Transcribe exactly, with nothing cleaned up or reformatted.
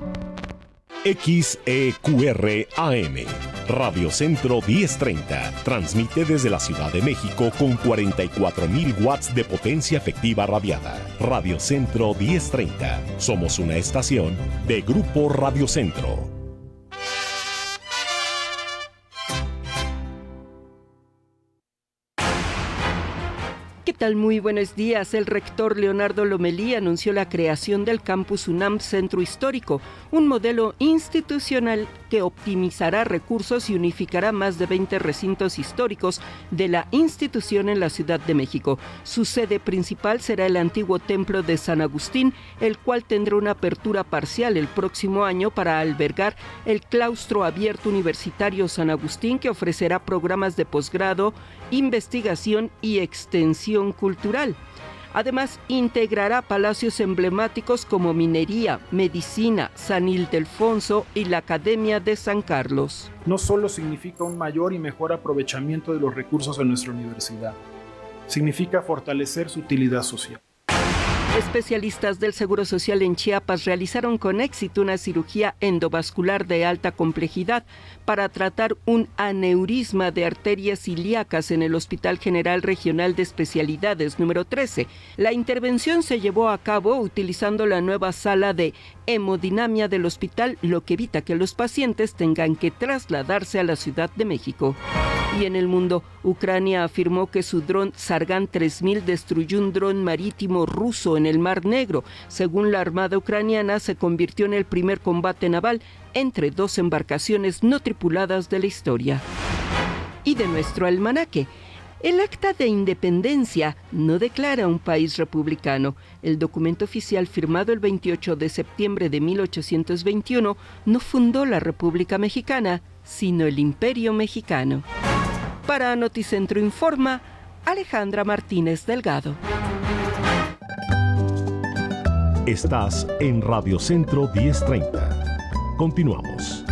X E Q R A M, Radio Centro diez treinta, transmite desde la Ciudad de México con cuarenta y cuatro mil watts de potencia efectiva radiada. Radio Centro diez treinta, somos una estación de Grupo Radio Centro. ¿Qué tal? Muy buenos días. El rector Leonardo Lomelí anunció la creación del Campus UNAM Centro Histórico, un modelo institucional que optimizará recursos y unificará más de veinte recintos históricos de la institución en la Ciudad de México. Su sede principal será el antiguo Templo de San Agustín, el cual tendrá una apertura parcial el próximo año para albergar el Claustro Abierto Universitario San Agustín, que ofrecerá programas de posgrado, investigación y extensión cultural. Además, integrará palacios emblemáticos como Minería, Medicina, San Ildefonso y la Academia de San Carlos. No solo significa un mayor y mejor aprovechamiento de los recursos de nuestra universidad, significa fortalecer su utilidad social. Especialistas del Seguro Social en Chiapas realizaron con éxito una cirugía endovascular de alta complejidad para tratar un aneurisma de arterias ilíacas en el Hospital General Regional de Especialidades número trece. La intervención se llevó a cabo utilizando la nueva sala de hemodinamia del hospital, lo que evita que los pacientes tengan que trasladarse a la Ciudad de México. Y en el mundo, Ucrania afirmó que su dron Sargan tres mil destruyó un dron marítimo ruso en el Mar Negro. Según la Armada ucraniana, se convirtió en el primer combate naval entre dos embarcaciones no tripuladas de la historia. Y de nuestro almanaque. El Acta de Independencia no declara un país republicano. El documento oficial firmado el veintiocho de septiembre de mil ochocientos veintiuno no fundó la República Mexicana, sino el Imperio Mexicano. Para Noticentro Informa, Alejandra Martínez Delgado. Estás en Radio Centro diez treinta. Continuamos.